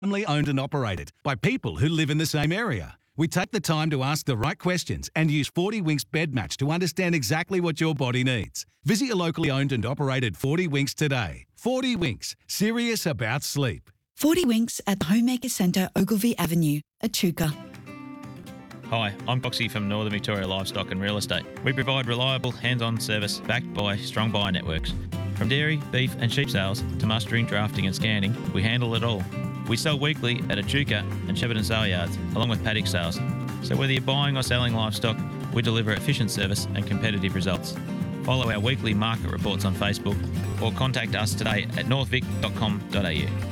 family owned and operated by people who live in the same area. We take the time to ask the right questions and use 40 Winks Bed Match to understand exactly what your body needs. Visit your locally owned and operated 40 Winks today. 40 Winks, serious about sleep. 40 Winks at the Homemaker Centre, Ogilvy Avenue, Echuca. Hi, I'm Boxy from Northern Victoria Livestock and Real Estate. We provide reliable, hands-on service backed by strong buyer networks. From dairy, beef and sheep sales to mustering, drafting and scanning, we handle it all. We sell weekly at Echuca and Shepparton sale yards, along with paddock sales. So whether you're buying or selling livestock, we deliver efficient service and competitive results. Follow our weekly market reports on Facebook or contact us today at northvic.com.au.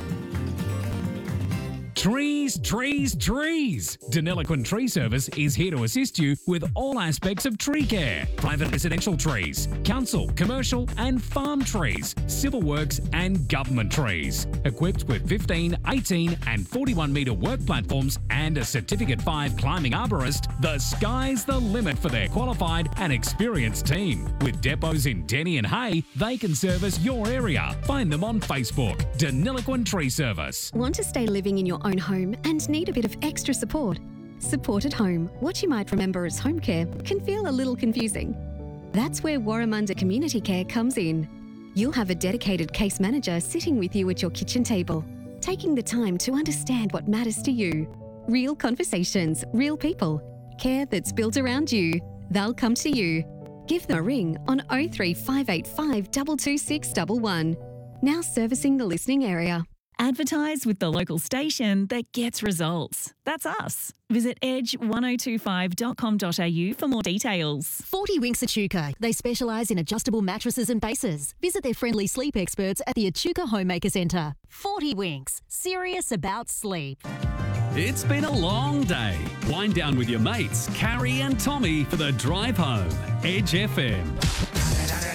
Trees, trees, trees! Deniliquin Tree Service is here to assist you with all aspects of tree care. Private residential trees, council, commercial and farm trees, civil works and government trees. Equipped with 15, 18 and 41 metre work platforms and a Certificate 5 climbing arborist, the sky's the limit for their qualified and experienced team. With depots in Denny and Hay, they can service your area. Find them on Facebook. Deniliquin Tree Service. Want to stay living in your own home and need a bit of extra support? Support at Home, what you might remember as home care, can feel a little confusing. That's where Warramunda Community Care comes in. You'll have a dedicated case manager sitting with you at your kitchen table, taking the time to understand what matters to you. Real conversations, real people. Care that's built around you. They'll come to you. Give them a ring on 03585 22611. Now servicing the listening area. Advertise with the local station that gets results. That's us. Visit edge1025.com.au for more details. 40 Winks Echuca. They specialise in adjustable mattresses and bases. Visit their friendly sleep experts at the Echuca Homemaker Centre. 40 Winks. Serious about sleep. It's been a long day. Wind down with your mates, Carrie and Tommy, for the drive home. Edge FM.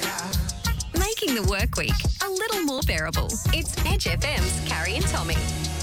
Making the work week a little more bearable. It's Edge FM's Carrie and Tommy.